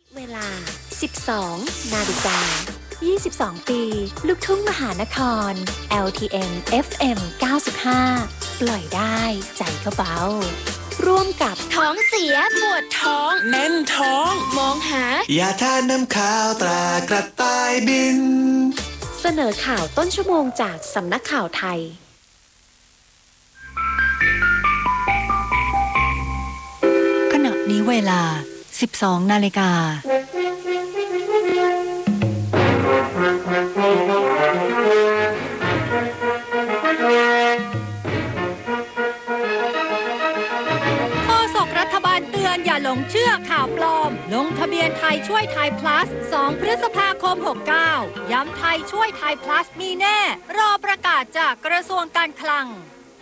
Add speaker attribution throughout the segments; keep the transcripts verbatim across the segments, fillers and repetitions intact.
Speaker 1: เวลา สิบสอง นาฬิกา ยี่สิบสอง ปี ลูกทุ่งมหานคร แอล ที เอ็ม เอฟ เอ็ม เก้าสิบห้า ปล่อยได้ใจก็เบาร่วมกับ
Speaker 2: ท้องเสียปวดท้องแน่นท้องมองหาย
Speaker 3: าทาน้ำขาวตรากระต่ายบิน
Speaker 1: เสนอข่าวต้นชั่วโมงจากสำนักข่าวไทย
Speaker 4: ขณะนี้เวลา สิบสอง นาฬิกา
Speaker 5: อย่าหลงเชื่อข่าวปลอมลงทะเบียนไทยช่วยไทย plus สอง พฤษภาคม หกเก้า ย้ำไทยช่วยไทย plus มีแน่รอประกาศจากกระทรวงการคลัง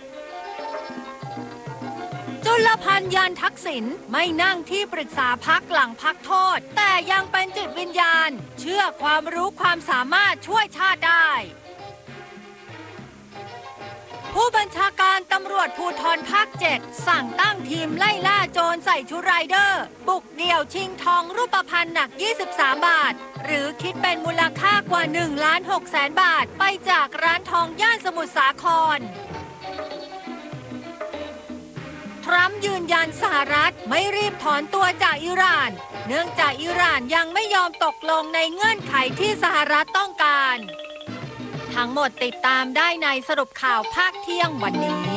Speaker 5: จุลพันธ์ยานทักษิณไม่นั่งที่ปรึกษาพรรคหลังพักโทษแต่ยังเป็นจิตวิญญาณเชื่อความรู้ความสามารถช่วยชาติได้ผู้บัญชาการตำรวจภูธรภาคเจ็ดสั่งตั้งทีมไล่ล่าโจรใส่ชุดไรเดอร์บุกเดี่ยวชิงทองรูปพรรณหนักยี่สิบสามบาทหรือคิดเป็นมูลค่ากว่าหนึ่งล้านหกแสนบาทไปจากร้านทองย่านสมุทรสาครทรัมป์ยืนยันสหรัฐไม่รีบถอนตัวจากอิหร่านเนื่องจากอิหร่านยังไม่ยอมตกลงในเงื่อนไขที่สหรัฐต้องการทั้งหมดติดตามได้ในสรุปข่าวภาคเที่ยงวันนี้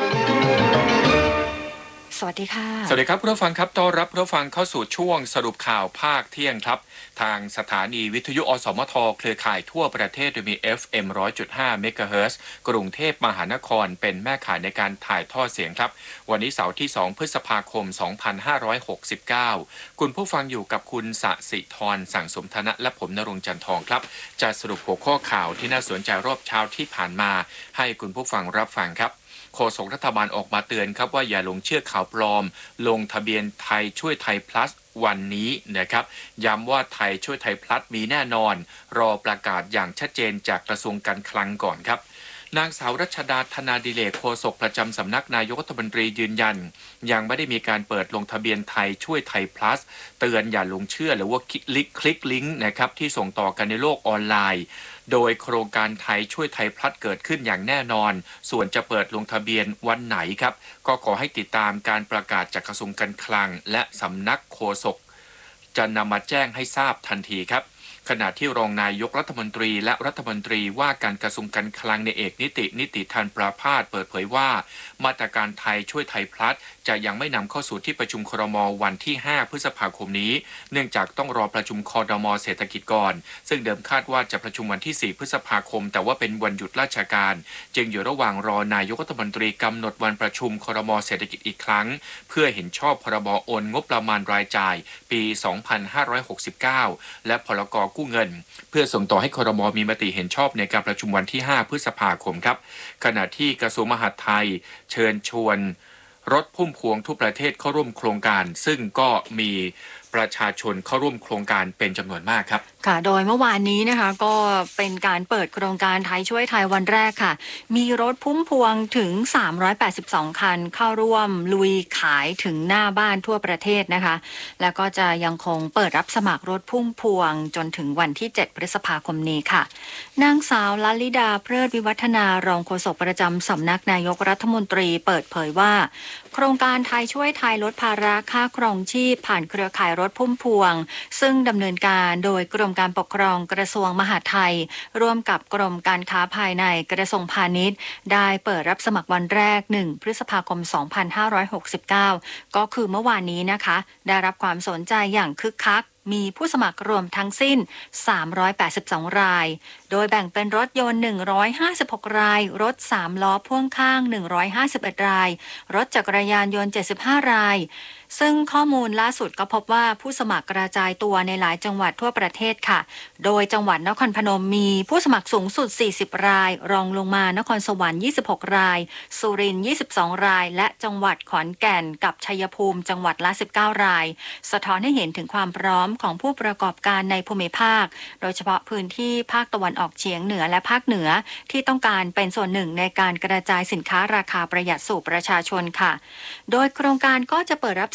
Speaker 4: สวัสดีค่ะ
Speaker 6: สวัสดีครับผู้ฟังครับต้อนรับผู้ฟังเข้าสู่ช่วงสรุปข่าวภาคเที่ยงครับทางสถานีวิทยุอสมทเครือข่ายทั่วประเทศโดยมี เอฟ เอ็ม หนึ่งร้อยจุดห้า เมกะเฮิรตซ์กรุงเทพมหานครเป็นแม่ข่ายในการถ่ายทอดเสียงครับวันนี้เสาร์ที่สองพฤษภาคมสองพันห้าร้อยหกสิบเก้าคุณผู้ฟังอยู่กับคุณสศิธรสั่งสมธนะและผมณรงค์จันทองครับจะสรุปหัวข้อข่าวที่น่าสนใจรอบเช้าที่ผ่านมาให้คุณผู้ฟังรับฟังครับโฆษกรัฐบาลออกมาเตือนครับว่าอย่าหลงเชื่อข่าวปลอมลงทะเบียนไทยช่วยไทย plus วันนี้นะครับย้ำว่าไทยช่วยไทย plus มีแน่นอนรอประกาศอย่างชัดเจนจากกระทรวงการคลังก่อนครับนางสาวรัชดาธนาดิเลกโฆษกประจำสำนักนายกรัฐมนตรียืนยันยังไม่ได้มีการเปิดลงทะเบียนไทยช่วยไทย plus เตือนอย่าลงเชื่อหรือว่าคลิกคลิกลิงก์นะครับที่ส่งต่อกันในโลกออนไลน์โดยโครงการไทยช่วยไทย plus เกิดขึ้นอย่างแน่นอนส่วนจะเปิดลงทะเบียนวันไหนครับก็ขอให้ติดตามการประกาศจากกระทรวงการคลังและสำนักโฆษกจะนำมาแจ้งให้ทราบทันทีครับขณะที่รองนายกรัฐมนตรีและรัฐมนตรีว่าการกระทรวงการคลังในเอกนิตินิติธันประภาสเปิดเผยว่ามาตรการไทยช่วยไทย plus จะยังไม่นำเข้าสู่ที่ประชุมครม.วันที่ห้าพฤษภาคมนี้เนื่องจากต้องรอประชุมคดม.เศรษฐกิจก่อนซึ่งเดิมคาดว่าจะประชุมวันที่สี่พฤษภาคมแต่ว่าเป็นวันหยุดราชการจึงอยู่ระหว่างรอนายกรัฐมนตรีกำหนดวันประชุมครม.เศรษฐกิจอีกครั้งเพื่อเห็นชอบพรบโอนงบประมาณรายจ่ายปีสองพันห้าร้อยหกสิบเก้าและพรกกู้เงินเพื่อส่งต่อให้ครม.มีมติเห็นชอบในการประชุมวันที่ห้าพฤษภาคมครับขณะที่กระทรวงมหาดไทยเชิญชวนรถพุ่มพวงทุกประเทศเข้าร่วมโครงการซึ่งก็มีประชาชนเข้าร่วมโครงการเป็นจำนวนมากครับ
Speaker 4: ค่ะโดยเมื่อวานนี้นะคะก็เป็นการเปิดโครงการไทยช่วยไทยวันแรกค่ะมีรถพุ่มพวงถึงสามร้อยแปดสิบสองคันเข้าร่วมลุยขายถึงหน้าบ้านทั่วประเทศนะคะแล้วก็จะยังคงเปิดรับสมัครรถพุ่มพวงจนถึงวันที่เจ็ดพฤษภาคมนี้ค่ะนางสาวลลิดาเพลิดวิวัฒนารองโฆษกประจำสำนักนายกรัฐมนตรีเปิดเผยว่าโครงการไทยช่วยไทยลดภาระค่าครองชีพผ่านเครือข่ายรถพุ่มพวงซึ่งดำเนินการโดยกรมการปกครองกระทรวงมหาดไทยร่วมกับกรมการค้าภายในกระทรวงพาณิชย์ได้เปิดรับสมัครวันแรกหนึ่งพฤษภาคมสองพันห้าร้อยหกสิบเก้าก็คือเมื่อวานนี้นะคะได้รับความสนใจอย่างคึกคักมีผู้สมัครรวมทั้งสิ้นสามร้อยแปดสิบสองรายโดยแบ่งเป็นรถยนต์หนึ่งร้อยห้าสิบหกรายรถสามล้อพ่วงข้างหนึ่งร้อยห้าสิบเอ็ดรายรถจักรยานยนต์เจ็ดสิบห้ารายซึ่งข้อมูลล่าสุดก็พบว่าผู้สมัครกระจายตัวในหลายจังหวัดทั่วประเทศค่ะโดยจังหวัดนครพนมมีผู้สมัครสูงสุดสี่สิบรายรองลงมานครสวรรค์ยี่สิบหกรายสุรินทร์ยี่สิบสองรายและจังหวัดขอนแก่นกับชัยภูมิจังหวัดละสิบเก้ารายสะท้อนให้เห็นถึงความพร้อมของผู้ประกอบการในภูมิภาคโดยเฉพาะพื้นที่ภาคตะวันออกเฉียงเหนือและภาคเหนือที่ต้องการเป็นส่วนหนึ่งในการกระจายสินค้าราคาประหยัดสู่ประชาชนค่ะโดยโครงการก็จะเปิดรับส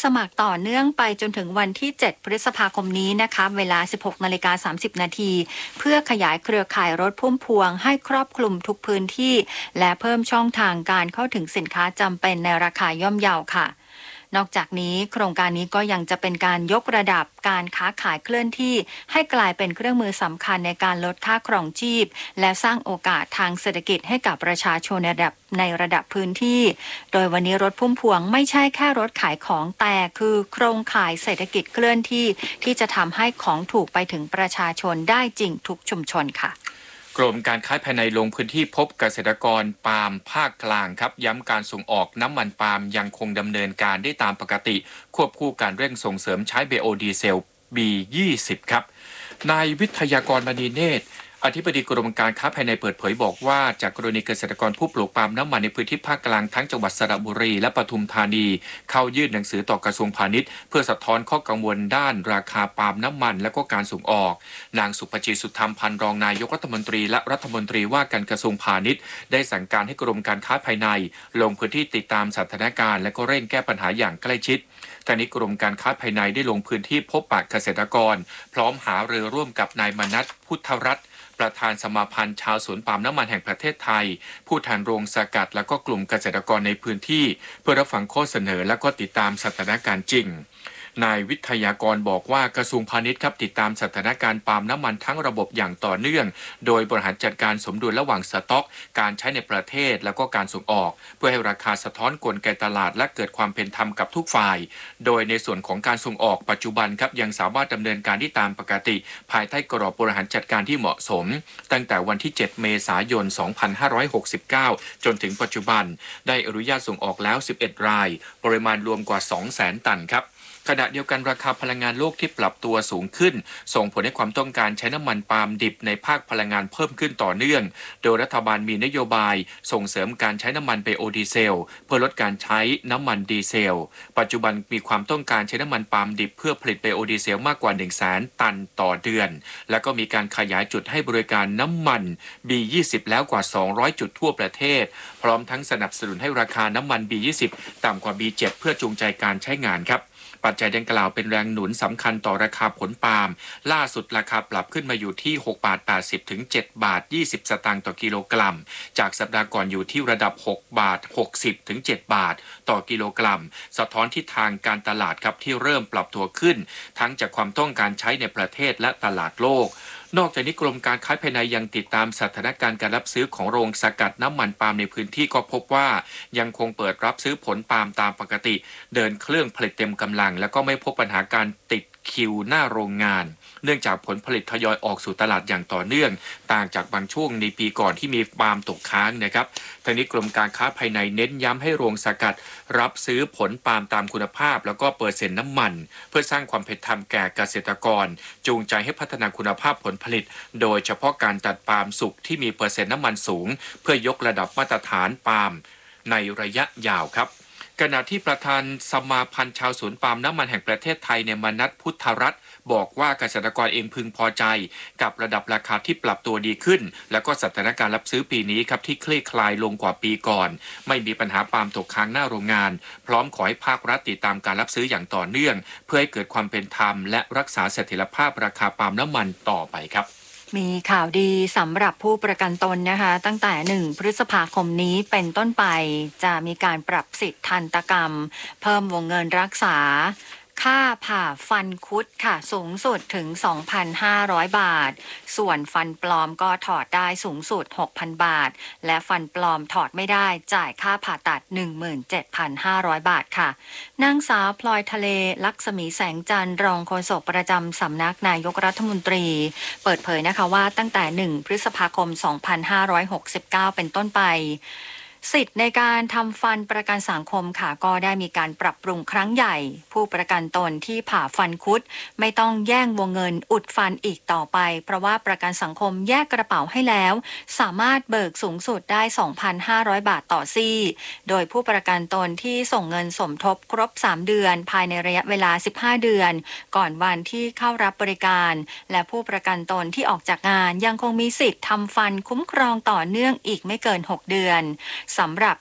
Speaker 4: มัครต่อเนื่องไปจนถึงวันที่เจ็ดพฤษภาคมนี้นะคะเวลา สิบหกนาฬิกาสามสิบนาทีเพื่อขยายเครือข่ายรถพุ่มพวงให้ครอบคลุมทุกพื้นที่และเพิ่มช่องทางการเข้าถึงสินค้าจำเป็นในราคาย่อมเยาค่ะนอกจากนี้โครงการนี้ก็ยังจะเป็นการยกระดับการค้าขายเคลื่อนที่ให้กลายเป็นเครื่องมือสำคัญในการลดค่าครองชีพและสร้างโอกาสทางเศรษฐกิจให้กับประชาชนในระดับในระดับพื้นที่โดยวันนี้รถพุ่มพวงไม่ใช่แค่รถขายของแต่คือโครงข่ายเศรษฐกิจเคลื่อนที่ที่จะทำให้ของถูกไปถึงประชาชนได้จริงทุกชุมชนค่ะ
Speaker 6: กรมการค้าภายในลงพื้นที่พบเกษตรกรปาล์มภาคกลางครับย้ำการส่งออกน้ำมันปาล์มยังคงดำเนินการได้ตามปกติควบคู่การเร่งส่งเสริมใช้ไบโอดีเซล บี ยี่สิบ ครับนายวิทยากรมณีเนตรอธิบดีกรมการค้าภายในเปิดเผยบอกว่าจากกรณีเกษตรกรผู้ปลูกปาล์มน้ำมันในพื้นที่ภาคกลางทั้งจังหวัดสระบุรีและปทุมธานีเข้ายื่นหนังสือต่อกระทรวงพาณิชย์เพื่อสะท้อนข้อกังวลด้านราคาปาล์มน้ำมันและก็การส่งออกนางสุภจิตสุธรรมพันธ์รองนายกรัฐมนตรีและรัฐมนตรีว่าการกระทรวงพาณิชย์ได้สั่งการให้กรมการค้าภายในลงพื้นที่ติดตามสถานการณ์และก็เร่งแก้ปัญหาอย่างใกล้ชิดทางนี้กรมการค้าภายในได้ลงพื้นที่พบปะเกษตรกรพร้อมหารือร่วมกับนายมนัสพุทธรัตน์ประธานสมาพันธ์ชาวสวนปาล์มน้ำมันแห่งประเทศไทยผู้แทนโรงสกัดและก็กลุ่มเกษตรกรในพื้นที่เพื่อรับฟังข้อเสนอและก็ติดตามสถานการณ์จริงนายวิทยากรบอกว่ากระทรวงพาณิชย์ครับติดตามสถานการณ์ปาล์มน้ำมันทั้งระบบอย่างต่อเนื่องโดยบริหารจัดการสมดุลระหว่างสต็อกการใช้ในประเทศและก็การส่งออกเพื่อให้ราคาสะท้อนกลไกตลาดและเกิดความเป็นธรรมกับทุกฝ่ายโดยในส่วนของการส่งออกปัจจุบันครับยังสามารถดำเนินการที่ตามปกติภายใต้กรอบบริหารจัดการที่เหมาะสมตั้งแต่วันที่เจ็ดเมษายนสองพันห้าร้อยหกสิบเก้าจนถึงปัจจุบันได้อนุญาตส่งออกแล้วสิบเอ็ดรายปริมาณรวมกว่า สองแสน ตันครับขณะเดียวกันราคาพลังงานโลกที่ปรับตัวสูงขึ้นส่งผลให้ความต้องการใช้น้ำมันปาล์มดิบในภาคพลังงานเพิ่มขึ้นต่อเนื่องโดยรัฐบาลมีนโยบายส่งเสริมการใช้น้ำมันไบโอดีเซลเพื่อลดการใช้น้ำมันดีเซลปัจจุบันมีความต้องการใช้น้ำมันปาล์มดิบเพื่อผลิตไบโอดีเซลมากกว่า หนึ่งแสน ตันต่อเดือนและก็มีการขยายจุดให้บริการน้ำมัน บี ยี่สิบ แล้วกว่าสองร้อยจุดทั่วประเทศพร้อมทั้งสนับสนุนให้ราคาน้ำมัน บี ยี่สิบ ต่ำกว่า บี เจ็ด เพื่อจูงใจการใช้งานครับปัจจัยดังกล่าวเป็นแรงหนุนสำคัญต่อราคาผลปาล์มล่าสุดราคาปรับขึ้นมาอยู่ที่หกบาทแปดสิบถึงเจ็ดบาทยี่สิบสตางค์ต่อกิโลกรัมจากสัปดาห์ก่อนอยู่ที่ระดับหกบาทหกสิบถึงเจ็ดบาทต่อกิโลกรัมสะท้อนทิศทางการตลาดครับที่เริ่มปรับตัวขึ้นทั้งจากความต้องการใช้ในประเทศและตลาดโลกนอกจากนี้กรมการค้าภายในยังติดตามสถานการณ์การรับซื้อของโรงสกัดน้ำมันปาล์มในพื้นที่ก็พบว่ายังคงเปิดรับซื้อผลปาล์มตามปกติเดินเครื่องผลิตเต็มกำลังและก็ไม่พบปัญหาการติดคิวหน้าโรงงานเนื่องจากผลผลิตทยอยออกสู่ตลาดอย่างต่อเนื่องต่างจากบางช่วงในปีก่อนที่มีปาล์มตกค้างนะครับทางนี้กรมการค้าภายในเน้นย้ำให้โรงสกัดรับซื้อผลปาล์มตามคุณภาพแล้วก็เปอร์เซ็นต์น้ำมันเพื่อสร้างความเป็นธรรมแก่เกษตรกรจูงใจให้พัฒนาคุณภาพผลผลิตโดยเฉพาะการตัดปาล์มสุกที่มีเปอร์เซ็นต์น้ำมันสูงเพื่อยกระดับมาตรฐานปาล์มในระยะยาวครับขณะที่ประธานสมาพันธ์ชาวสวนปาล์มน้ำมันแห่งประเทศไทยในมนัสพุทธรัตน์บอกว่าเกษตรกรเองพึงพอใจกับระดับราคาที่ปรับตัวดีขึ้นและก็สถานการณ์รับซื้อปีนี้ครับที่คลี่คลายลงกว่าปีก่อนไม่มีปัญหาปาล์มตกค้างหน้าโรงงานพร้อมขอให้ภาครัฐติดตามการรับซื้ออย่างต่อเนื่องเพื่อให้เกิดความเป็นธรรมและรักษาเสถียรภาพราคาปาล์มน้ำมันต่อไปครับ
Speaker 4: มีข่าวดีสำหรับผู้ประกันตนนะคะตั้งแต่หนึ่งพฤษภาคมนี้เป็นต้นไปจะมีการปรับสิทธิทันตกรรมเพิ่มวงเงินรักษาค่าผ่าฟันคุดค่ะสูงสุดถึง สองพันห้าร้อย บาทส่วนฟันปลอมก็ถอดได้สูงสุด หกพัน บาทและฟันปลอมถอดไม่ได้จ่ายค่าผ่าตัด หนึ่งหมื่นเจ็ดพันห้าร้อย บาทค่ะนางสาวพลอยทะเลลักษมีแสงจันทร์รองโฆษกประจำสำนักนายกรัฐมนตรีเปิดเผยนะคะว่าตั้งแต่หนึ่งพฤษภาคมสองพันห้าร้อยหกสิบเก้าเป็นต้นไปสิทธิ์ในการทำฟันประกันสังคมค่ะก็ได้มีการปรับปรุงครั้งใหญ่ผู้ประกันตนที่ผ่าฟันคุดไม่ต้องแย่งวงเงินอุดฟันอีกต่อไปเพราะว่าประกันสังคมแยกกระเป๋าให้แล้วสามารถเบิกสูงสุดได้ สองพันห้าร้อย บาทต่อซี่โดยผู้ประกันตนที่ส่งเงินสมทบครบสามเดือนภายในระยะเวลาสิบห้าเดือนก่อนวันที่เข้ารับบริการและผู้ประกันตนที่ออกจากงานยังคงมีสิทธิ์ทำฟันคุ้มครองต่อเนื่องอีกไม่เกินหกเดือนสำหรับสิทธิ์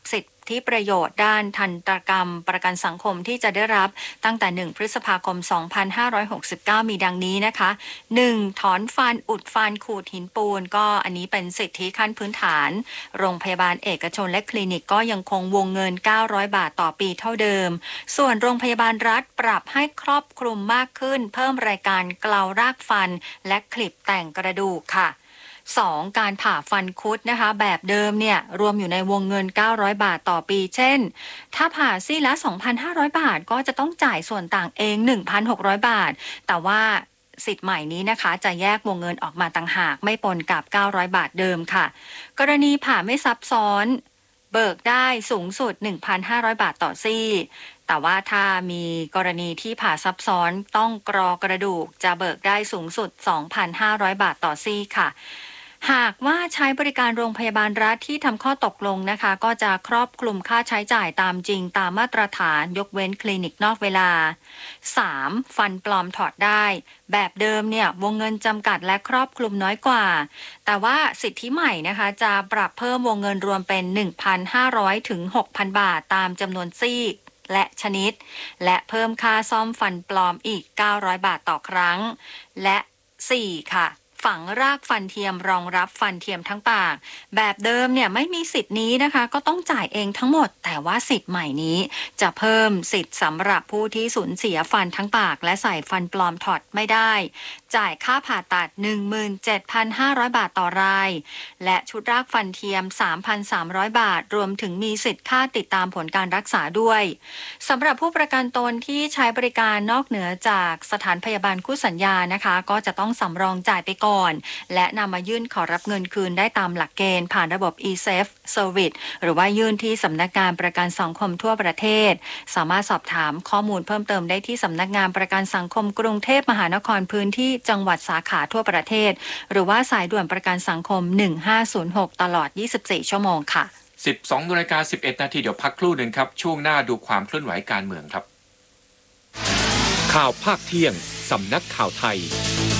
Speaker 4: ทธิประโยชน์ด้านทันตกรรมประกันสังคมที่จะได้รับตั้งแต่หนึ่งพฤษภาคมสองพันห้าร้อยหกสิบเก้ามีดังนี้นะคะหนึ่งถอนฟันอุดฟันขูดหินปูนก็อันนี้เป็นสิทธิขั้นพื้นฐานโรงพยาบาลเอกชนและคลินิกก็ยังคงวงเงินเก้าร้อยบาทต่อปีเท่าเดิมส่วนโรงพยาบาลรัฐปรับให้ครอบคลุมมากขึ้นเพิ่มรายการเกลารากฟันและคลิปแต่งกระดูกค่ะสองการผ่าฟันคุดนะคะแบบเดิมเนี่ยรวมอยู่ในวงเงินเก้าร้อยบาทต่อปีเช่นถ้าผ่าซี่ละ สองพันห้าร้อย บาทก็จะต้องจ่ายส่วนต่างเอง หนึ่งพันหกร้อย บาทแต่ว่าสิทธิ์ใหม่นี้นะคะจะแยกวงเงินออกมาต่างหากไม่ปนกับเก้าร้อยบาทเดิมค่ะกรณีผ่าไม่ซับซ้อนเบิกได้สูงสุด หนึ่งพันห้าร้อย บาทต่อซี่แต่ว่าถ้ามีกรณีที่ผ่าซับซ้อนต้องกรอกระดูกจะเบิกได้สูงสุด สองพันห้าร้อย บาทต่อซี่ค่ะหากว่าใช้บริการโรงพยาบาลรัฐที่ทำข้อตกลงนะคะก็จะครอบคลุมค่าใช้จ่ายตามจริงตามมาตรฐานยกเว้นคลินิกนอกเวลา สาม ฟันปลอมถอดได้แบบเดิมเนี่ยวงเงินจำกัดและครอบคลุมน้อยกว่าแต่ว่าสิทธิใหม่นะคะจะปรับเพิ่มวงเงินรวมเป็น หนึ่งพันห้าร้อย ถึง หกพัน บาทตามจำนวนซี่และชนิดและเพิ่มค่าซ่อมฟันปลอมอีกเก้าร้อยบาทต่อครั้งและสี่ค่ะฝังรากฟันเทียมรองรับฟันเทียมทั้งปากแบบเดิมเนี่ยไม่มีสิทธิ์นี้นะคะก็ต้องจ่ายเองทั้งหมดแต่ว่าสิทธิ์ใหม่นี้จะเพิ่มสิทธิ์สำหรับผู้ที่สูญเสียฟันทั้งปากและใส่ฟันปลอมถอดไม่ได้จ่ายค่าผ่าตัด หนึ่งหมื่นเจ็ดพันห้าร้อย บาทต่อรายและชุดรากฟันเทียม สามพันสามร้อย บาทรวมถึงมีสิทธิ์ค่าติดตามผลการรักษาด้วยสำหรับผู้ประกันตนที่ใช้บริการนอกเหนือจากสถานพยาบาลคู่สัญญานะคะก็จะต้องสำรองจ่ายไปก่อนและนำมายื่นขอรับเงินคืนได้ตามหลักเกณฑ์ผ่านระบบ e-safe service หรือว่ายื่นที่สำนักงานประกันสังคมทั่วประเทศสามารถสอบถามข้อมูลเพิ่มเติมได้ที่สำนักงานประกันสังคมกรุงเทพมหานครพื้นที่จังหวัดสาขาทั่วประเทศหรือว่าสายด่วนประกันสังคมหนึ่งห้าศูนย์หกตลอดยี่สิบสี่ชั่วโมงค่ะ
Speaker 6: สิบสองนาฬิกาสิบเอ็ดนาทีเดี๋ยวพักครู่หนึ่งครับช่วงหน้าดูความเคลื่อนไหวการเมืองครับข่าวภาคเที่ยงสำนักข่าวไทย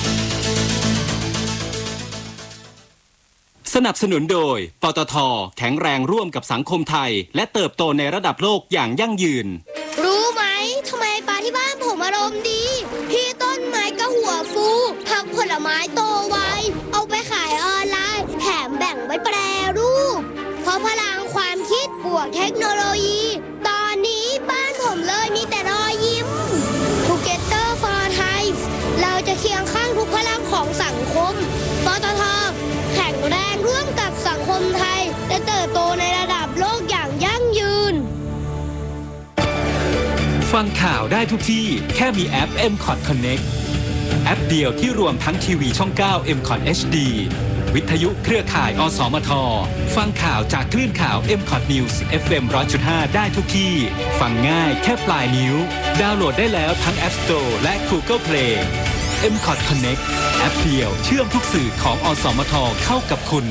Speaker 7: สนับสนุนโดยปตท.แข็งแรงร่วมกับสังคมไทยและเติบโตในระดับโลกอย่างยั่งยืน
Speaker 8: รู้ไหมทำไมปลาที่บ้านผมอารมณ์ดีพี่ต้นไม้ก็หัวฟูผักผลไม้โตไวเอาไปขายออนไลน์แถมแบ่งไว้แปรรูปเพราะพลังความคิดบวกเทคโนโลยีตอนนี้บ้านผมเลยมีแต่รอยยิ้ม Together for Thai เราจะเคียงข้างทุกพลังของสังคมปตท.แข็งแรงร่วมกับสังคมไทยและเติบโตในระดับโลกอย่างยั่งยืน
Speaker 7: ฟังข่าวได้ทุกที่แค่มีแอป เอ็ม คอท Connect แอปเดียวที่รวมทั้งทีวีช่องเก้า เอ็ม คอท เอช ดี วิทยุเครือข่ายอสมทฟังข่าวจากคลื่นข่าว เอ็ม คอท News เอฟ เอ็ม หนึ่งร้อยจุดห้า ได้ทุกที่ฟังง่ายแค่ปลายนิ้วดาวน์โหลดได้แล้วทั้ง App Store และ Google Play เอ็ม คอท Connect แอปเดียวเชื่อมทุกสื่อของอสมทเข้ากับคุณ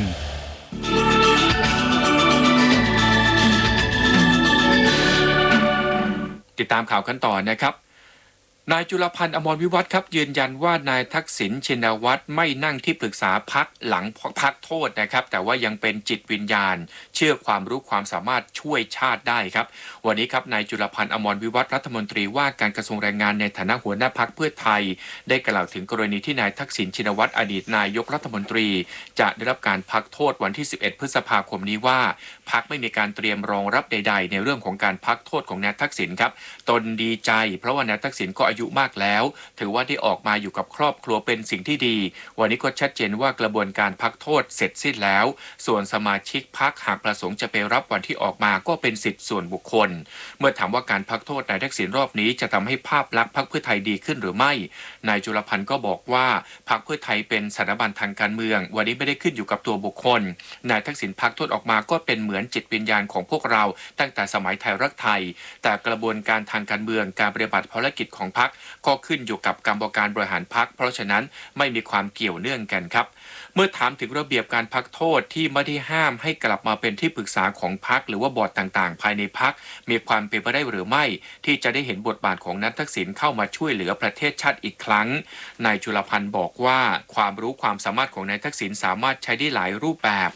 Speaker 6: ติดตามข่าวกันต่อนะครับนายจุลพันธ์อมรวิวัฒน์ครับยืนยันว่านายทักษิณชินวัตรไม่นั่งที่ปรึกษาพรรคหลังพักโทษนะครับแต่ว่ายังเป็นจิตวิญญาณเชื่อความรู้ความสามารถช่วยชาติได้ครับวันนี้ครับนายจุลพันธ์อมรวิวัฒน์รัฐมนตรีว่าการกระทรวงแรงงานในฐานะหัวหน้าพรรคเพื่อไทยได้กล่าวถึงกรณีที่นายทักษิณชินวัตรอดีตนายกรัฐมนตรีจะได้รับการพักโทษวันที่สิบเอ็ดพฤษภาคมนี้ว่าพรรคไม่มีการเตรียมรองรับใดๆในเรื่องของการพักโทษของนายทักษิณครับตนดีใจเพราะว่านายทักษิณก็อายุมากแล้วถือว่าได้ออกมาอยู่กับครอบครัวเป็นสิ่งที่ดีวันนี้ก็ชัดเจนว่ากระบวนการพักโทษเสร็จสิ้นแล้วส่วนสมาชิกพรรคหากประสงค์จะไปรับวันที่ออกมาก็เป็นสิทธิส่วนบุคคลเมื่อถามว่าการพักโทษนายทักษิณรอบนี้จะทำให้ภาพลักษณ์พรรคเพื่อไทยดีขึ้นหรือไม่นายจุลพันธ์ก็บอกว่าพรรคเพื่อไทยเป็นสถาบันทางการเมืองวันนี้ไม่ได้ขึ้นอยู่กับตัวบุคคลนายทักษิณพักโทษออกมาก็เป็นเหมือนจิตวิญญาณของพวกเราตั้งแต่สมัยไทยรักไทยแต่กระบวนการทางการเมืองการปฏิบัติภารกิจของพรรคก็ขึ้นอยู่กับกรรมการบริหารพรรคเพราะฉะนั้นไม่มีความเกี่ยวเนื่องกันครับเมื่อถามถึงระเบียบการพักโทษที่ไม่ได้ห้ามให้กลับมาเป็นที่ปรึกษาของพรรคหรือว่าบอร์ดต่างๆภายในพรรคมีความเป็นไปได้หรือไม่ที่จะได้เห็นบทบาทของนายทักษิณเข้ามาช่วยเหลือประเทศชาติอีกครั้งนายจุลพันธ์บอกว่าความรู้ความสามารถของนายทักษิณสามารถใช้ได้หลายรูปแบบ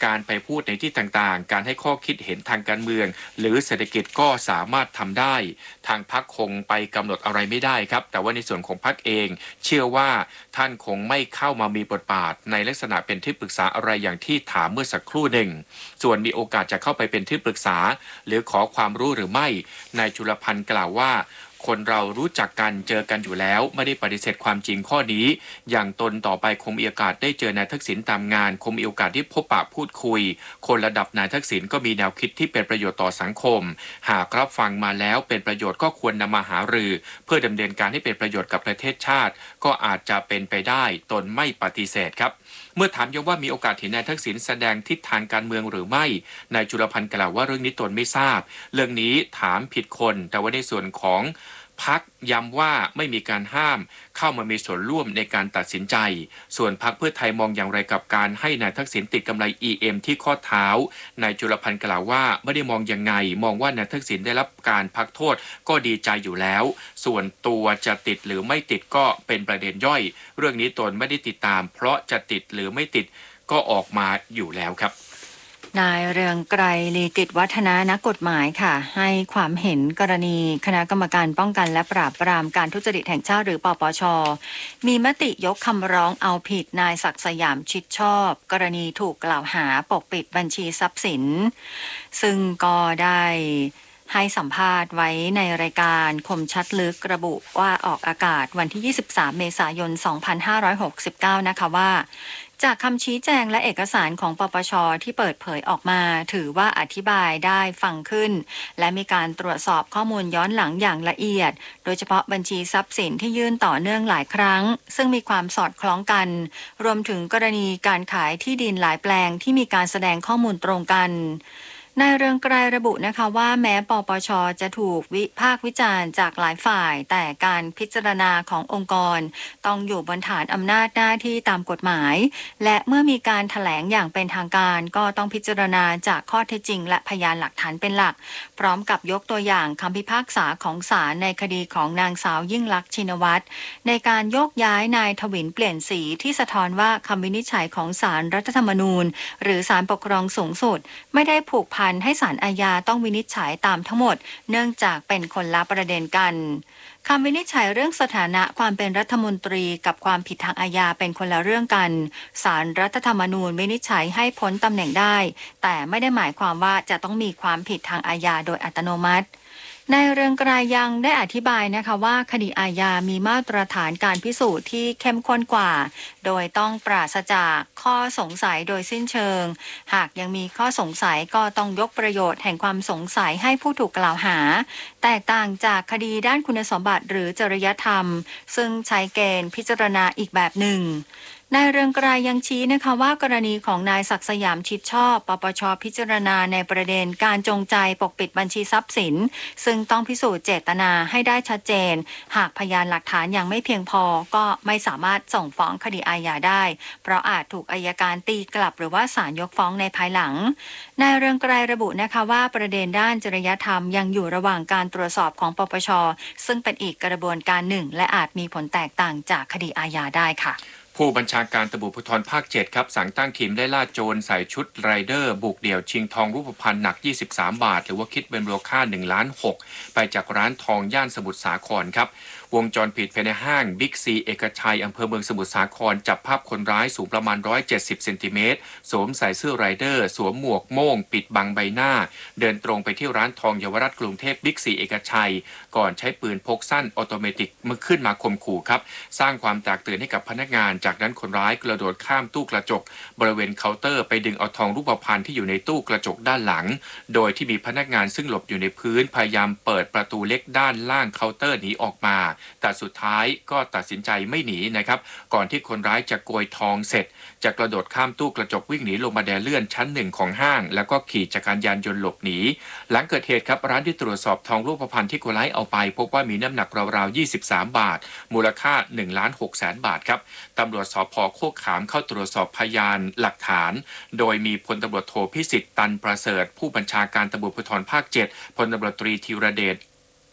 Speaker 6: การไปพูดในที่ต่างๆการให้ข้อคิดเห็นทางการเมืองหรือเศรษฐกิจก็สามารถทำได้ทางพรรคคงไปกำหนดอะไรไม่ได้ครับแต่ว่าในส่วนของพรรคเองเชื่อว่าท่านคงไม่เข้ามามีบทบาทในลักษณะเป็นที่ปรึกษาอะไรอย่างที่ถามเมื่อสักครู่หนึ่งส่วนมีโอกาสจะเข้าไปเป็นที่ปรึกษาหรือขอความรู้หรือไม่นายจุลพันธ์กล่าวว่าคนเรารู้จักกันเจอกันอยู่แล้วไม่ได้ปฏิเสธความจริงข้อนี้อย่างตนต่อไปคงมีโอกาสได้เจอนายทักษิณตามงานคงมีโอกาสที่พบปะพูดคุยคนระดับนายทักษิณก็มีแนวคิดที่เป็นประโยชน์ต่อสังคมหากรับฟังมาแล้วเป็นประโยชน์ก็ควรนำมาหารือเพื่อดำเนินการให้เป็นประโยชน์กับประเทศชาติก็อาจจะเป็นไปได้ตนไม่ปฏิเสธครับเมื่อถามยังว่ามีโอกาสเห็นนายทักษิณแสดงทิศทางการเมืองหรือไม่นายจุลพันธ์กล่าวว่าเรื่องนี้ตนไม่ทราบเรื่องนี้ถามผิดคนแต่ว่าในส่วนของพรรคย้ำว่าไม่มีการห้ามเข้ามามีส่วนร่วมในการตัดสินใจส่วนพรรคเพื่อไทยมองอย่างไรกับการให้นายทักษิณติดกำไร อี เอ็ม ที่ข้อเท้านายจุลพันธ์กล่าวว่าไม่ได้มองยังไงมองว่านายทักษิณได้รับการพักโทษก็ดีใจอยู่แล้วส่วนตัวจะติดหรือไม่ติดก็เป็นประเด็นย่อยเรื่องนี้ตนไม่ได้ติดตามเพราะจะติดหรือไม่ติดก็ออกมาอยู่แล้วครับ
Speaker 4: นายเรืองไกรลีกิจวัฒนะนักกฎหมายค่ะให้ความเห็นกรณีคณะกรรมการป้องกันและปราบปรามการทุจริตแห่งชาติหรือปปช.มีมติยกคำร้องเอาผิดนายศักดิ์สยามชิดชอบกรณีถูกกล่าวหาปกปิดบัญชีทรัพย์สินซึ่งก็ได้ให้สัมภาษณ์ไว้ในรายการคมชัดลึกระบุว่าออกอากาศวันที่ยี่สิบสามเมษายนสองพันห้าร้อยหกสิบเก้านะคะว่าจากคำชี้แจงและเอกสารของปปช.ที่เปิดเผยออกมาถือว่าอธิบายได้ฟังขึ้นและมีการตรวจสอบข้อมูลย้อนหลังอย่างละเอียดโดยเฉพาะบัญชีทรัพย์สินที่ยื่นต่อเนื่องหลายครั้งซึ่งมีความสอดคล้องกันรวมถึงกรณีการขายที่ดินหลายแปลงที่มีการแสดงข้อมูลตรงกันนายเรืองไกรระบุนะคะว่าแม้ปปช.จะถูกวิพากษ์วิจารณ์จากหลายฝ่ายแต่การพิจารณาขององค์กรต้องอยู่บนฐานอำนาจหน้าที่ตามกฎหมายและเมื่อมีการแถลงอย่างเป็นทางการก็ต้องพิจารณาจากข้อเท็จจริงและพยานหลักฐานเป็นหลักพร้อมกับยกตัวอย่างคำพิพากษาของศาลในคดีของนางสาวยิ่งลักษณ์ชินวัตรในการโยกย้ายนายถวิลเปลี่ยนสีที่สะท้อนว่าคำวินิจฉัยของศาลรัฐธรรมนูญหรือศาลปกครองสูงสุดไม่ได้ผูกพันให้ศาลอาญาต้องวินิจฉัยตามทั้งหมดเนื่องจากเป็นคนละประเด็นกันคำวินิจฉัยเรื่องสถานะความเป็นรัฐมนตรีกับความผิดทางอาญาเป็นคนละเรื่องกันศาลรัฐธรรมนูญวินิจฉัยให้พ้นตำแหน่งได้แต่ไม่ได้หมายความว่าจะต้องมีความผิดทางอาญาโดยอัตโนมัตินายเรืองไกรยังได้อธิบายนะคะว่าคดีอาญามีมาตรฐานการพิสูจน์ที่เข้มข้นกว่าโดยต้องปราศจากข้อสงสัยโดยสิ้นเชิงหากยังมีข้อสงสัยก็ต้องยกประโยชน์แห่งความสงสัยให้ผู้ถูกกล่าวหาแตกต่างจากคดีด้านคุณสมบัติหรือจริยธรรมซึ่งใช้เกณฑ์พิจารณาอีกแบบหนึ่งนายเรืองไกรยังชี้นะคะว่ากรณีของนายศักดิ์สยามชิดชอบปปช.พิจารณาในประเด็นการจงใจปกปิดบัญชีทรัพย์สินซึ่งต้องพิสูจน์เจตนาให้ได้ชัดเจนหากพยานหลักฐานยังไม่เพียงพอก็ไม่สามารถส่งฟ้องคดีอาญาได้เพราะอาจถูกอัยการตีกลับหรือว่าศาลยกฟ้องในภายหลังนายเรืองไกรระบุนะคะว่าประเด็นด้านจริยธรรมยังอยู่ระหว่างการตรวจสอบของปปช.ซึ่งเป็นอีกกระบวนการหนึ่งและอาจมีผลแตกต่างจากคดีอาญาได้ค่ะ
Speaker 6: ผู้บัญชาการตำรวจภูธรภาคเจ็ดครับสั่งตั้งทีมไล่ล่าโจรใส่ชุดไรเดอร์บุกเดี่ยวชิงทองรูปพรรณหนักยี่สิบสามบาทหรือว่าคิดเป็นมูลค่าหนึ่งล้านหกไปจากร้านทองย่านสมุทรสาครครับวงจรปิดภายในห้างบิ๊กซีเอกชัยอำเภอเมืองสมุทรสาครจับภาพคนร้ายสูงประมาณหนึ่งร้อยเจ็ดสิบเซนติเมตรสวมใส่เสื้อไรเดอร์สวมหมวกโม่งปิดบังใบหน้าเดินตรงไปที่ร้านทองเยาวราชกรุงเทพบิ๊กซีเอกชัยก่อนใช้ปืนพกสั้นออโตเมติกมาขึ้นมาข่มขู่ครับสร้างความแตกตื่นให้กับพนักงานจากนั้นคนร้ายกระโดดข้ามตู้กระจกบริเวณเคาน์เตอร์ไปดึงเอาทองรูปพรรณที่อยู่ในตู้กระจกด้านหลังโดยที่มีพนักงานซึ่งหลบอยู่ในพื้นพยายามเปิดประตูเล็กด้านล่างเคาน์เตอร์หนีออกมาแต่สุดท้ายก็ตัดสินใจไม่หนีนะครับก่อนที่คนร้ายจะโกยทองเสร็จจะกระโดดข้ามตู้กระจกวิ่งหนีลงมาแดนเลื่อนชั้นหนึ่งของห้างแล้วก็ขี่จักรยานยนต์หลบหนีหลังเกิดเหตุครับร้านที่ตรวจสอบทองรูปพรรณที่คนร้ายเอาไปพบว่ามีน้ำหนักราวๆยี่สิบสามบาทมูลค่าหนึ่งล้านหกแสนบาทครับตำรวจสภ.โคกขามเข้าตรวจสอบพยานหลักฐานโดยมีพลตำรวจโทพิสิทธิ์ตันประเสริฐผู้บัญชาการตำรวจภูธรภาคเจ็ดพลตำรวจตรีธีรเดช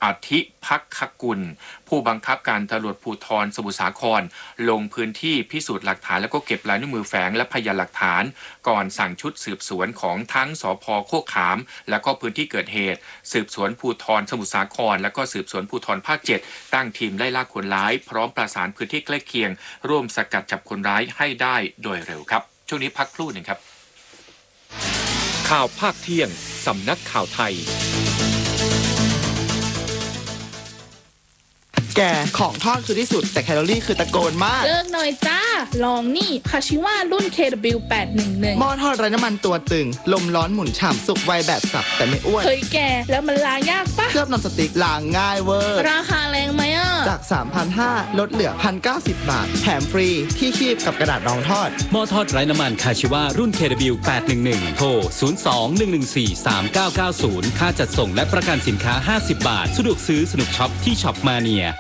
Speaker 6: อธิภักขกุลผู้บังคับการตำรวจภูธรสมุทรสาครลงพื้นที่พิสูจน์หลักฐานแล้วก็เก็บลายนิ้วมือแฝงและพยานหลักฐานก่อนสั่งชุดสืบสวนของทั้งสภ.โคกขามและก็พื้นที่เกิดเหตุสืบสวนภูธรสมุทรสาครและก็สืบสวนภูธรภาคเจ็ดตั้งทีมไล่ล่าคนร้ายพร้อมประสานพื้นที่ใกล้เคียงร่วมสกัดจับคนร้ายให้ได้โดยเร็วครับช่วงนี้พักครู่หนึ่งครับข่าวภาคเที่ยงสำนักข่าวไทย
Speaker 9: แกของทอดคือที่สุดแต่แคลอรี่คือตะโกนมาก
Speaker 10: เลิกหน่อยจ้าลองนี่คาชิว่ารุ่น เค ดับเบิลยู แปดหนึ่งหนึ่ง
Speaker 9: หม้อทอดไร้น้ำมันตัวตึงลมร้อนหมุนฉ่ำสุกไวแบบสับแต่ไม่อ้วน
Speaker 10: เฮ้ยแกแล้วมันล้างยากปะ
Speaker 9: เคลือบนอนสติ๊กล้างง่ายเวอร์
Speaker 10: ราคาแรงไหมอ่ะ
Speaker 9: จาก สามพันห้าร้อย ลดเหลือ หนึ่งพันเก้าสิบ บาทแถมฟรีที่คีบกับกระดาษรองทอด
Speaker 7: หม้อทอดไร้น้ำมันคาชิว่ารุ่น เค ดับเบิลยู แปดหนึ่งหนึ่ง โทรศูนย์ สอง หนึ่ง หนึ่ง สี่ สาม เก้า เก้า ศูนย์ค่าจัดส่งและประกันสินค้าห้าสิบบาทสะดวกซื้อสนุกช็อปที่ช็อปมาเนีย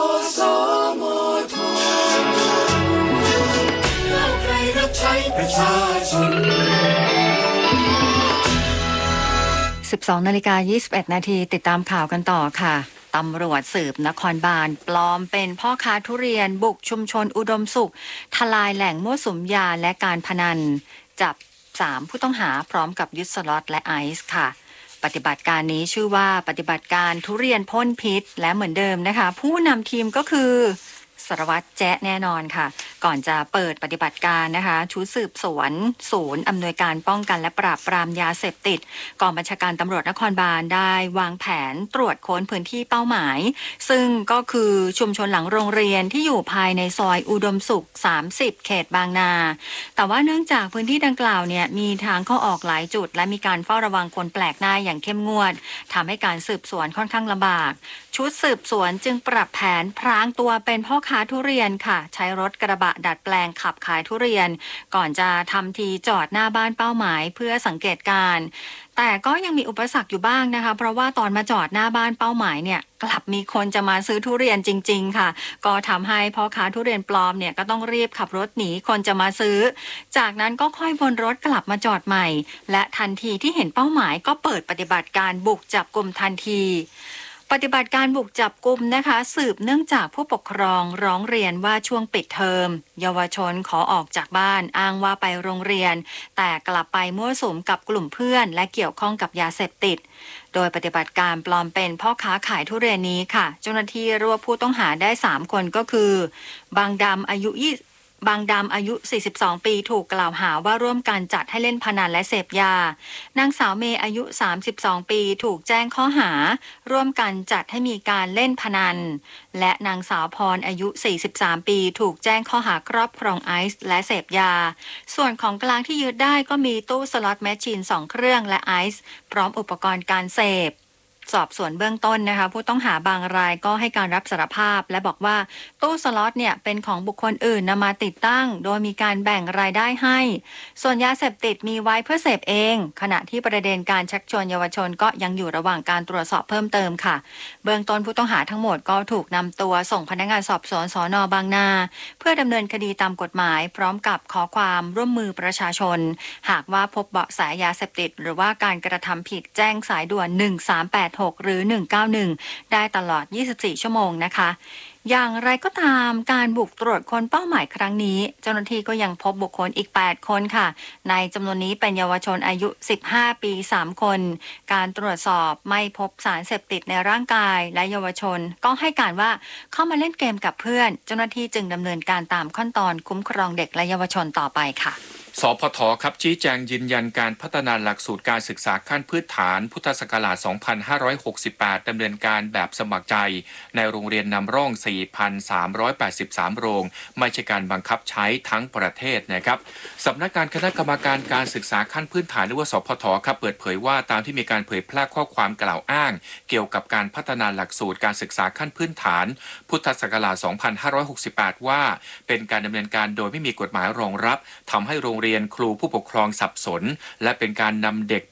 Speaker 4: สิบสองนาฬิกายี่สิบเอ็ดนาทีติดตามข่าวกันต่อค่ะตำรวจสืบนครบาลปลอมเป็นพ่อค้าทุเรียนบุกชุมชนอุดมสุขทลายแหล่งมั่วสุมยาและการพนันจับสามผู้ต้องหาพร้อมกับยึดสล็อตและไอซ์ค่ะปฏิบัติการนี้ชื่อว่าปฏิบัติการทุเรียนพ่นพิษและเหมือนเดิมนะคะผู้นำทีมก็คือสารวัตรแจ๊ะแน่นอนค่ะก่อนจะเปิดปฏิบัติการนะคะชุดสืบสวนศูนย์อำนวยการป้องกันและปราบปรามยาเสพติดกองบัญชาการตำรวจนครบาลได้วางแผนตรวจค้นพื้นที่เป้าหมายซึ่งก็คือชุมชนหลังโรงเรียนที่อยู่ภายในซอยอุดมสุขสามสิบเขตบางนาแต่ว่าเนื่องจากพื้นที่ดังกล่าวเนี่ยมีทางเข้าออกหลายจุดและมีการเฝ้าระวังคนแปลกหน้าอย่างเข้มงวดทำให้การสืบสวนค่อนข้างลำบากชุดสืบสวนจึงปรับแผนพรางตัวเป็นพ่อค้าทุเรียนค่ะใช้รถกระบะดัดแปลงขับขายทุเรียนก่อนจะทำทีจอดหน้าบ้านเป้าหมายเพื่อสังเกตการณ์แต่ก็ยังมีอุปสรรคอยู่บ้างนะคะเพราะว่าตอนมาจอดหน้าบ้านเป้าหมายเนี่ยกลับมีคนจะมาซื้อทุเรียนจริงๆค่ะก็ทำให้พ่อค้าทุเรียนปลอมเนี่ยก็ต้องรีบขับรถหนีคนจะมาซื้อจากนั้นก็ค่อยวนรถกลับมาจอดใหม่และทันทีที่เห็นเป้าหมายก็เปิดปฏิบัติการบุกจับกุมทันทีปฏิบัติการบุกจับกุมนะคะสืบเนื่องจากผู้ปกครองร้องเรียนว่าช่วงปิดเทอมเยาวชนขอออกจากบ้านอ้างว่าไปโรงเรียนแต่กลับไปมั่วสุมกับกลุ่มเพื่อนและเกี่ยวข้องกับยาเสพติดโดยปฏิบัติการปลอมเป็นพ่อค้าขายทุเรียนนี้ค่ะเจ้าหน้าที่รวบผู้ต้องหาได้สามคนก็คือบางดำอายุยี่บางดำอายุสี่สิบสองปีถูกกล่าวหาว่าร่วมกันจัดให้เล่นพนันและเสพยานางสาวเมย์อายุสามสิบสองปีถูกแจ้งข้อหาร่วมกันจัดให้มีการเล่นพนันและนางสาวพรอายุสี่สิบสามปีถูกแจ้งข้อหาครอบครองไอซ์และเสพยาส่วนของกลางที่ยึดได้ก็มีตู้สล็อตแมชชีนสองเครื่องและไอซ์พร้อมอุปกรณ์การเสพสอบสวนเบื้องต้นนะคะผู้ต้องหาบางรายก็ให้การรับสารภาพและบอกว่าตู้สล็อตเนี่ยเป็นของบุคคลอื่นนำมาติดตั้งโดยมีการแบ่งรายได้ให้ส่วนยาเสพติดมีไว้เพื่อเสพเองขณะที่ประเด็นการชักชวนเยาวชนก็ยังอยู่ระหว่างการตรวจสอบเพิ่มเติมค่ะเบื้องต้นผู้ต้องหาทั้งหมดก็ถูกนำตัวส่งพนักงานสอบสวนสน.บางนาเพื่อดำเนินคดีตามกฎหมายพร้อมกับขอความร่วมมือประชาชนหากว่าพบเบาะแสยาเสพติดหรือว่าการกระทำผิดแจ้งสายด่วนหนึ่งสามแปดหกหรือหนึ่งเก้าหนึ่งได้ตลอดยี่สิบสี่ชั่วโมงนะคะอย่างไรก็ตามการบุกตรวจค้นเป้าหมายครั้งนี้เจ้าหน้าที่ก็ยังพบบุคคลอีกแปดคนค่ะในจำนวนนี้เป็นเยาวชนอายุสิบห้าปีสามคนการตรวจสอบไม่พบสารเสพติดในร่างกายและเยาวชนก็ให้การว่าเข้ามาเล่นเกมกับเพื่อนเจ้าหน้าที่จึงดำเนินการตามขั้นตอนคุ้มครองเด็กและเยาวชนต่อไปค่ะ
Speaker 6: สพท.ครับชี้แจงยืนยันการพัฒนาหลักสูตรการศึกษาขั้นพื้นฐานพุทธศักราช สองพันห้าร้อยหกสิบแปด ดำเนินการแบบสมัครใจในโรงเรียนนำร่อง สี่พันสามร้อยแปดสิบสาม โรงไม่ใช่การบังคับใช้ทั้งประเทศนะครับสำนักงานคณะกรรมการการศึกษาขั้นพื้นฐานหรือว่าสพท.ครับเปิดเผยว่าตามที่มีการเผยแพร่ข้อความกล่าวอ้างเกี่ยวกับการพัฒนาหลักสูตรการศึกษาขั้นพื้นฐานพุทธศักราช สองพันห้าร้อยหกสิบแปด ว่าเป็นการดำเนินการโดยไม่มีกฎหมายรองรับทำให้โรงเรียนครูผู้ปกครองสับสนและเป็นการนำเด็ก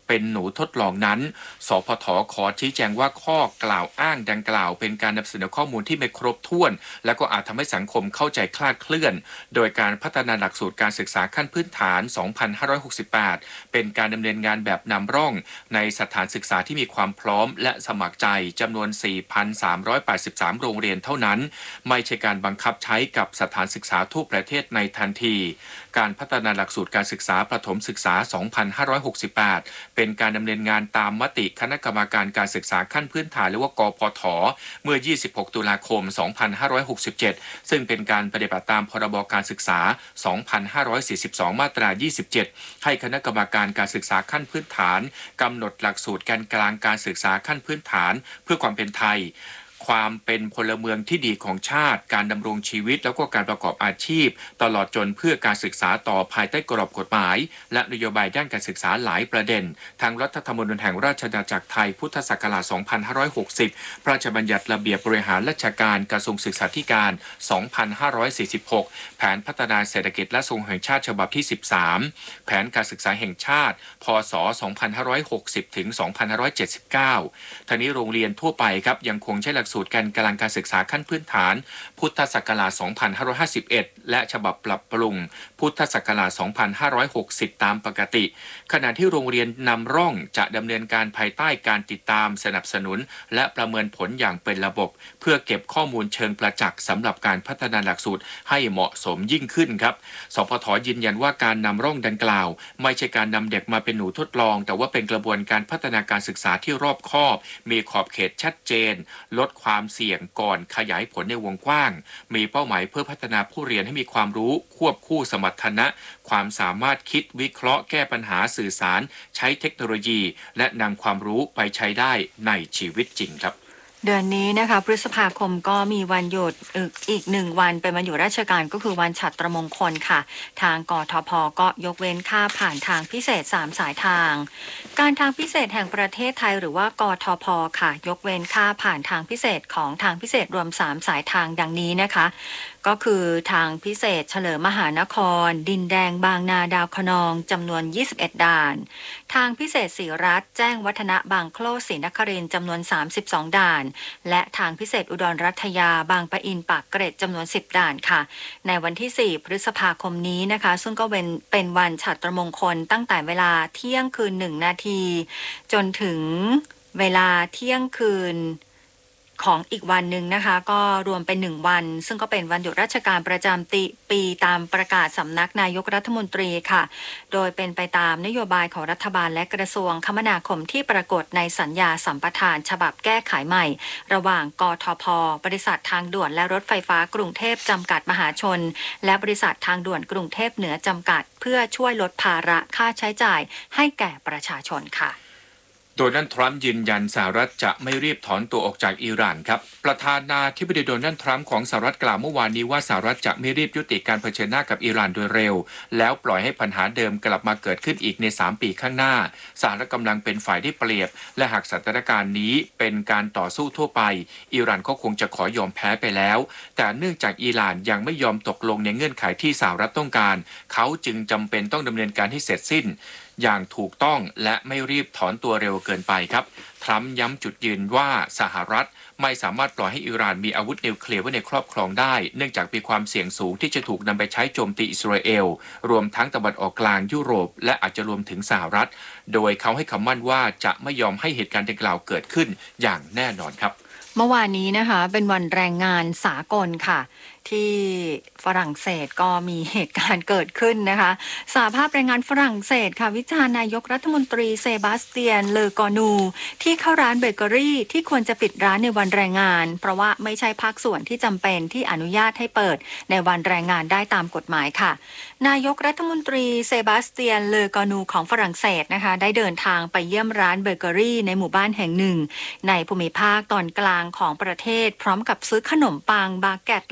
Speaker 6: เป็นหนูทดลองนั้นสพท.ขอชี้แจงว่าข้อกล่าวอ้างดังกล่าวเป็นการนำเสนอข้อมูลที่ไม่ครบถ้วนและก็อาจทำให้สังคมเข้าใจคลาดเคลื่อนโดยการพัฒนาหลักสูตรการศึกษาขั้นพื้นฐาน สองพันห้าร้อยหกสิบแปด เป็นการดำเนินงานแบบนำร่องในสถานศึกษาที่มีความพร้อมและสมัครใจจำนวน สี่พันสามร้อยแปดสิบสาม โรงเรียนเท่านั้นไม่ใช่การบังคับใช้กับสถานศึกษาทั่วประเทศในทันทีการพัฒนาหลักสูตรการศึกษาประถมศึกษา สองพันห้าร้อยหกสิบแปด เป็นการดำเนินงานตามมติคณะกรรมการการศึกษาขั้นพื้นฐานหรือว่ากพฐ.เมื่อ ยี่สิบหก ตุลาคม สองพันห้าร้อยหกสิบเจ็ด ซึ่งเป็นการปฏิบัติตามพรบการศึกษา สองพันห้าร้อยสี่สิบสอง มาตรา ยี่สิบเจ็ด ให้คณะกรรมการการศึกษาขั้นพื้นฐานกำหนดหลักสูตรแกนกลางการศึกษาขั้นพื้นฐานเพื่อความเป็นไทยความเป็นพลเมืองที่ดีของชาติการดำรงชีวิตแล้วก็การประกอบอาชีพตลอดจนเพื่อการศึกษาต่อภายใต้กรอบกฎหมายและนโยบายด้านการศึกษาหลายประเด็นทางรัฐธรรมนูญแห่งราชอาณาจักรไทยพุทธศักราช สองพันห้าร้อยหกสิบ พระราชบัญญัติระเบียบบริหารราชการกระทรวงศึกษาธิการ สองพันห้าร้อยสี่สิบหก แผนพัฒนาเศรษฐกิจและทรงแห่งชาติฉบับที่ สิบสาม แผนการศึกษาแห่งชาติพ.ศ. สองพันห้าร้อยหกสิบ ถึง สองพันห้าร้อยเจ็ดสิบเก้า ทั้งนี้โรงเรียนทั่วไปครับยังคงใช้หลักสูตรแกนกลางการศึกษาขั้นพื้นฐานพุทธศักราช สองพันห้าร้อยห้าสิบเอ็ด และฉบับปรับปรุงพุทธศักราช สองพันห้าร้อยหกสิบ ตามปกติขณะที่โรงเรียนนำร่องจะดำเนินการภายใต้การติดตามสนับสนุนและประเมินผลอย่างเป็นระบบเพื่อเก็บข้อมูลเชิงประจักษ์สำหรับการพัฒนาหลักสูตรให้เหมาะสมยิ่งขึ้นครับสพท.ยืนยันว่าการนำร่องดังกล่าวไม่ใช่การนำเด็กมาเป็นหนูทดลองแต่ว่าเป็นกระบวนการพัฒนาการศึกษาที่รอบคอบมีขอบเขตชัดเจนลดความเสี่ยงก่อนขยายผลในวงกว้างมีเป้าหมายเพื่อพัฒนาผู้เรียนให้มีความรู้ควบคู่สมรรถนะความสามารถคิดวิเคราะห์แก้ปัญหาสื่อสารใช้เทคโนโลยีและนำความรู้ไปใช้ได้ในชีวิตจริงครับ
Speaker 4: เดือนนี้นะคะพฤษภาคมก็มีวันหยุดอีกหนึ่งวันเป็นวันหยุดราชการก็คือวันฉัตรมงคลค่ะทางกทพ.ก็ยกเว้นค่าผ่านทางพิเศษสามสายทางการทางพิเศษแห่งประเทศไทยหรือว่ากทพ.ค่ะยกเว้นค่าผ่านทางพิเศษของทางพิเศษรวมสามสายทางดังนี้นะคะก็คือทางพิเศษเฉลิมมหานครดินแดงบางนาดาวคะนองจำนวนยี่สิบเอ็ดด่านทางพิเศษศรีรัตน์แจ้งวัฒนะบางโคลศรีนครินทร์จำนวนสามสิบสองด่านและทางพิเศษอุดรรัตยาบางปะอินปากเกร็ดจำนวนสิบด่านค่ะในวันที่สี่พฤษภาคมนี้นะคะซึ่งก็เป็นเป็นวันฉัตรมงคลตั้งแต่เวลาเที่ยงคืนหนึ่งนาทีจนถึงเวลาเที่ยงคืนของอีกวันหนึ่งนะคะก็รวมเป็นหนึ่งวันซึ่งก็เป็นวันหยุดราชการประจำปีตามประกาศสำนักนายกรัฐมนตรีค่ะโดยเป็นไปตามนโยบายของรัฐบาลและกระทรวงคมนาคมที่ปรากฏในสัญญาสัมปทานฉบับแก้ไขใหม่ระหว่างกทพ.บริษัททางด่วนและรถไฟฟ้ากรุงเทพจำกัดมหาชนและบริษัททางด่วนกรุงเทพเหนือจำกัดเพื่อช่วยลดภาระค่าใช้จ่ายให้แก่ประชาชนค่ะ
Speaker 6: โดนัลด์ทรัมป์ยืนยันสหรัฐจะไม่รีบถอนตัวออกจากอิหร่านครับประธานาธิบดีโดนัลด์ทรัมป์ของสหรัฐกล่าวเมื่อวานนี้ว่าสหรัฐจะไม่รีบยุติการเผชิญหน้ากับอิหร่านโดยเร็วแล้วปล่อยให้ปัญหาเดิมกลับมาเกิดขึ้นอีกในสามปีข้างหน้าสหรัฐกำลังเป็นฝ่ายได้เปรียบและหากสถานการณ์นี้เป็นการต่อสู้ทั่วไปอิหร่านก็คงจะขอยอมแพ้ไปแล้วแต่เนื่องจากอิหร่านยังไม่ยอมตกลงในเงื่อนไขที่สหรัฐต้องการเขาจึงจำเป็นต้องดำเนินการให้เสร็จสิ้นอย่างถูกต้องและไม่รีบถอนตัวเร็วเกินไปครับทรัมป์ย้ำจุดยืนว่าสหรัฐไม่สามารถปล่อยให้อิหร่านมีอาวุธนิวเคลียร์ไว้ในครอบครองได้เนื่องจากมีความเสี่ยงสูงที่จะถูกนำไปใช้โจมตีอิสราเอลรวมทั้งตะวันออกกลางยุโรปและอาจจะรวมถึงสหรัฐโดยเขาให้คำมั่นว่าจะไม่ยอมให้เหตุการณ์ดังกล่าวเกิดขึ้นอย่างแน่นอนครับ
Speaker 4: เมื่อวานนี้นะคะเป็นวันแรงงานสากลค่ะที่ฝรั่งเศสก็มีเหตุการณ์เกิดขึ้นนะคะสหภาพแรงงานฝรั่งเศสค่ะวิจารณ์นายกรัฐมนตรีเซบาสเตียนเลอกอนูที่เข้าร้านเบเกอรี่ที่ควรจะปิดร้านในวันแรงงานเพราะว่าไม่ใช่ภาคส่วนที่จำเป็นที่อนุญาตให้เปิดในวันแรงงานได้ตามกฎหมายค่ะนายกรัฐมนตรีเซบาสเตียนเลอกอนูของฝรั่งเศสนะคะได้เดินทางไปเยี่ยมร้านเบเกอรี่ในหมู่บ้านแห่งหนึ่งในภูมิภาคตอนกลางของประเทศพร้อมกับซื้อขนมปังบาเกตหลายชิ้น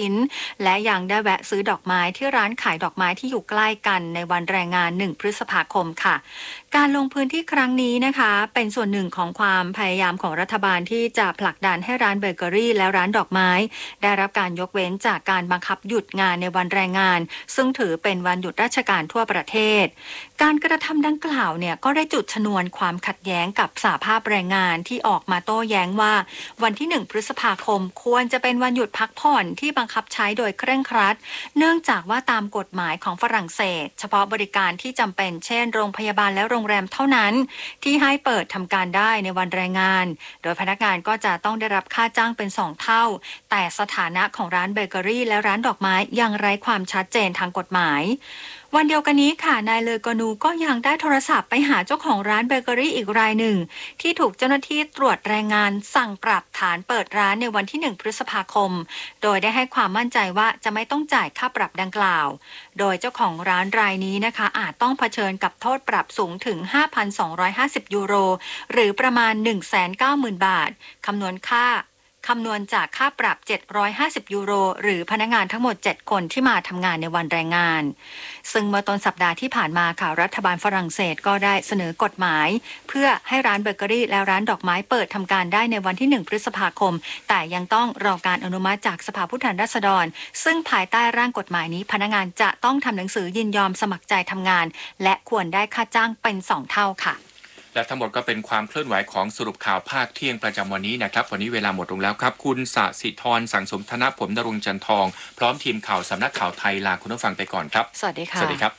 Speaker 4: ชิ้นและยังได้แวะซื้อดอกไม้ที่ร้านขายดอกไม้ที่อยู่ใกล้กันในวันแรงงานหนึ่งพฤษภาคมค่ะการลงพื้นที่ครั้งนี้นะคะเป็นส่วนหนึ่งของความพยายามของรัฐบาลที่จะผลักดันให้ร้านเบเกอรี่และร้านดอกไม้ได้รับการยกเว้นจากการบังคับหยุดงานในวันแรงงานซึ่งถือเป็นวันหยุดราชการทั่วประเทศการกระทำดังกล่าวเนี่ยก็ได้จุดชนวนความขัดแย้งกับสหภาพแรงงานที่ออกมาโต้แย้งว่าวันที่หนึ่งพฤษภาคมควรจะเป็นวันหยุดพักผ่อนที่บังคับใช้โดยเคร่งครัดเนื่องจากว่าตามกฎหมายของฝรั่งเศสเฉพาะบริการที่จำเป็นเช่นโรงพยาบาลและโรงแรมเท่านั้นที่ให้เปิดทำการได้ในวันแรงงานโดยพนักงานก็จะต้องได้รับค่าจ้างเป็นสองเท่าแต่สถานะของร้านเบเกอรี่และร้านดอกไม้ยังไร้ความชัดเจนทางกฎหมายวันเดียวกันนี้ค่ะนายเลอกอนูก็ยังได้โทรศัพท์ไปหาเจ้าของร้านเบเกอรี่อีกรายหนึ่งที่ถูกเจ้าหน้าที่ตรวจแรงงานสั่งปรับฐานเปิดร้านในวันที่หนึ่งพฤษภาคมโดยได้ให้ความมั่นใจว่าจะไม่ต้องจ่ายค่าปรับดังกล่าวโดยเจ้าของร้านรายนี้นะคะอาจต้องเผชิญกับโทษปรับสูงถึง ห้าพันสองร้อยห้าสิบ ยูโรหรือประมาณ หนึ่งแสนเก้าหมื่น บาทคำนวณค่าคำนวณจากค่าปรับเจ็ดร้อยห้าสิบยูโรหรือพนักงานทั้งหมดเจ็ดคนที่มาทำงานในวันแรงงานซึ่งเมื่อต้นสัปดาห์ที่ผ่านมาค่ะรัฐบาลฝรั่งเศสก็ได้เสนอกฎหมายเพื่อให้ร้านเบเกอรี่และร้านดอกไม้เปิดทำการได้ในวันที่หนึ่งพฤษภาคมแต่ยังต้องรอการอนุมัติจากสภาผู้แทนราษฎรซึ่งภายใต้ร่างกฎหมายนี้พนักงานจะต้องทำหนังสือยินยอมสมัครใจทำงานและควรได้ค่าจ้างเป็นสองเท่าค่ะ
Speaker 6: และทั้งหมดก็เป็นความเคลื่อนไหวของสรุปข่าวภาคเที่ยงประจำวันนี้นะครับวันนี้เวลาหมดลงแล้วครับคุณสศิธรสังสมธนผมนรงค์จันทองพร้อมทีมข่าวสำนักข่าวไทยลาคุณผู้ฟังไปก่อนครับ
Speaker 4: สวัสดีค่ะ
Speaker 6: สวัสดีครับ